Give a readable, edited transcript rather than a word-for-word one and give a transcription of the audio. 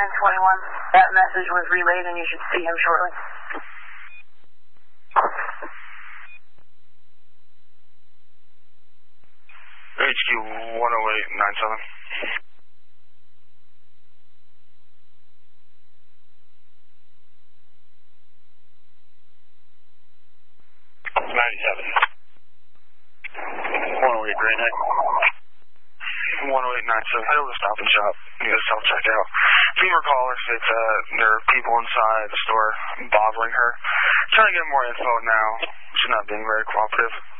1021. That message was relayed and you should see him shortly. HQ 10897. 97. 108 Green Neck. 10897. Head over to Stop and Shop. You gotta self-check out. Female caller states there are people inside the store bothering her. Trying to get more info now. She's not being very cooperative.